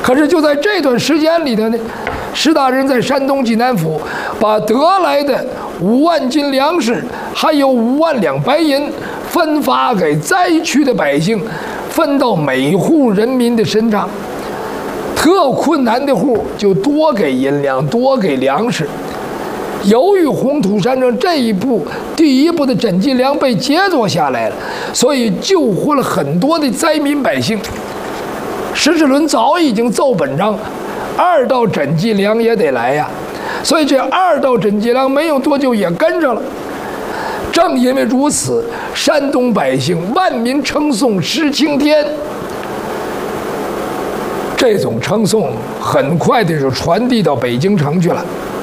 可是就在这段时间里头呢，石大人在山东济南府把得来的5万斤粮食，还有5万两白银，分发给灾区的百姓，分到每户人民的身上。特困难的户就多给银两，多给粮食。由于红土山庄这一步第一步的赈济粮被杰作下来了，所以救活了很多的灾民百姓。石世伦早已经奏本章，2道赈济粮也得来呀，所以这2道赈济粮没有多久也跟上了。正因为如此，山东百姓万民称颂石青天。这种称颂很快的就传递到北京城去了。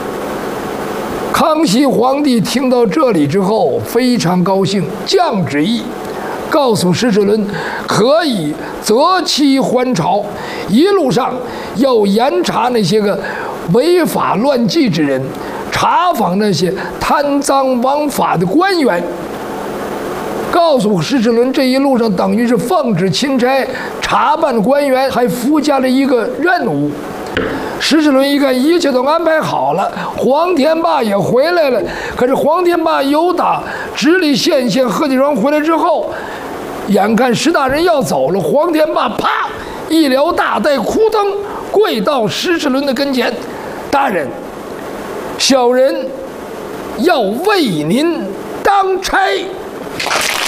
康熙皇帝听到这里之后非常高兴，降旨意告诉石世伦可以择期还朝，一路上要严查那些个违法乱纪之人，查访那些贪赃枉法的官员。告诉石世伦这一路上等于是奉旨钦差查办官员，还附加了一个任务。石世伦一看一切都安排好了，黄天霸也回来了。可是黄天霸由打直隶县县贺继双回来之后，眼看石大人要走了，黄天霸啪一撩大带，哭腾跪到石世伦的跟前：“大人，小人要为您当差。”